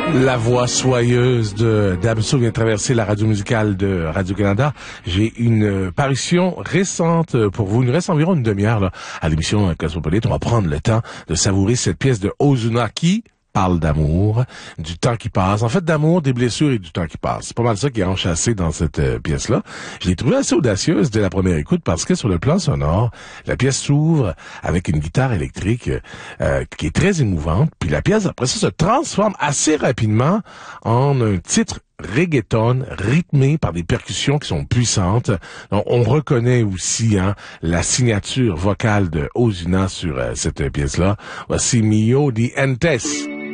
La voix soyeuse de Damso vient traverser la radio musicale de Radio-Canada. J'ai une parution récente pour vous. Il nous reste environ une demi-heure là, à l'émission Cosmopolite. On va prendre le temps de savourer cette pièce de Ozuna qui parle d'amour, du temps qui passe. En fait, d'amour, des blessures et du temps qui passe. C'est pas mal ça qui est enchâssé dans cette pièce-là. Je l'ai trouvée assez audacieuse dès la première écoute parce que sur le plan sonore, la pièce s'ouvre avec une guitare électrique qui est très émouvante. Puis la pièce, après ça, se transforme assez rapidement en un titre reggaeton, rythmé par des percussions qui sont puissantes. Donc, on reconnaît aussi la signature vocale de Ozuna sur cette pièce-là. Voici Mio di Entes.